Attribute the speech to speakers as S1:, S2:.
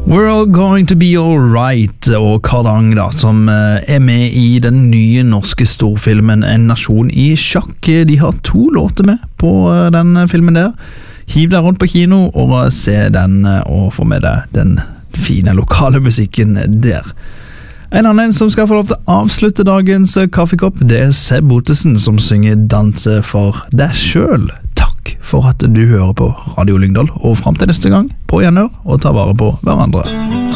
S1: We're all going to be alright, og Kardang da, som med i den nye norske storfilmen En nasjon i sjakk. De har 2 låter med på den filmen der. Hiv deg rundt på kino og se den, og få med deg den fine lokale musikken der. En annen som skal få lov til å avslutte dagens kaffekopp, det Seb Ottesen, som synger Danse for deg selv. Takk for at du hører på Radio Lyngdal, og frem til neste gang, på gjenhør og ta vare på hverandre.